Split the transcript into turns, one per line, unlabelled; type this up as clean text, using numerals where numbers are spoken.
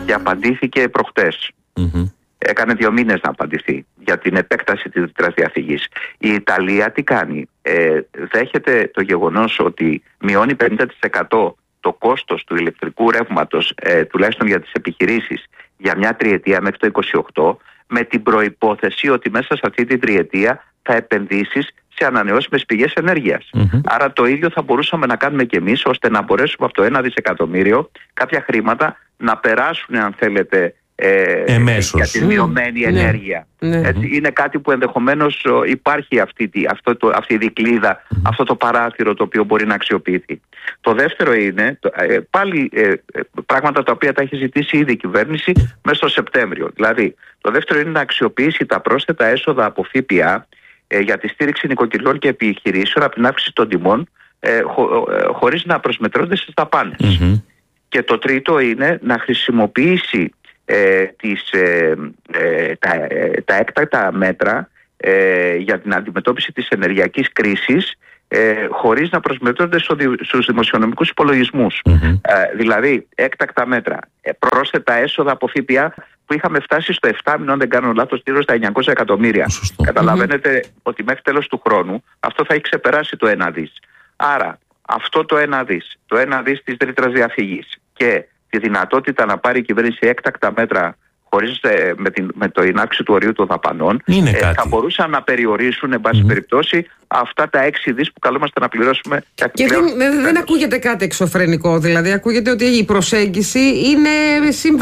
και απαντήθηκε προχτές. Έκανε 2 μήνες να απαντηθεί για την επέκταση της ρήτρας διαφυγής. Η Ιταλία τι κάνει? Δέχεται το γεγονός ότι μειώνει 50% το κόστος του ηλεκτρικού ρεύματος, τουλάχιστον για τις επιχειρήσεις, για μια τριετία μέχρι το 28, με την προϋπόθεση ότι μέσα σε αυτή την τριετία θα επενδύσεις σε ανανεώσιμες πηγές ενέργειας. Άρα το ίδιο θα μπορούσαμε να κάνουμε και εμείς, ώστε να μπορέσουμε από το 1 δισεκατομμύριο κάποια χρήματα να περάσουν, αν θέλετε, για τη μειωμένη ενέργεια. Έτσι, είναι κάτι που ενδεχομένως υπάρχει αυτή η δικλείδα, αυτό το παράθυρο το οποίο μπορεί να αξιοποιηθεί. Το δεύτερο είναι πάλι πράγματα τα οποία τα έχει ζητήσει ήδη η κυβέρνηση μέσα στο Σεπτέμβριο. Δηλαδή, το δεύτερο είναι να αξιοποιήσει τα πρόσθετα έσοδα από ΦΠΑ για τη στήριξη νοικοκυριών και επιχειρήσεων από την αύξηση των τιμών, χωρίς να προσμετρώνται στις δαπάνες. Και το τρίτο είναι να χρησιμοποιήσει τα έκτακτα μέτρα για την αντιμετώπιση της ενεργειακής κρίσης, χωρίς να προσμετρώνται στους δημοσιονομικούς υπολογισμούς. Δηλαδή έκτακτα μέτρα, πρόσθετα έσοδα από ΦΠΑ που είχαμε φτάσει στο 7, αν δεν κάνω λάθος, γύρω στα 900 εκατομμύρια. Καταλαβαίνετε ότι μέχρι τέλος του χρόνου αυτό θα έχει ξεπεράσει το 1 δις. Άρα αυτό το 1 δις της ρήτρας διαφυγής και τη δυνατότητα να πάρει η κυβέρνηση έκτακτα μέτρα χωρίς με το ενάξη του ορίου των δαπανών, θα μπορούσαν να περιορίσουν, εν πάση περιπτώσει, αυτά τα 6 δις που καλούμαστε να πληρώσουμε.
Και δεν ακούγεται κάτι εξωφρενικό, δηλαδή ακούγεται ότι η προσέγγιση είναι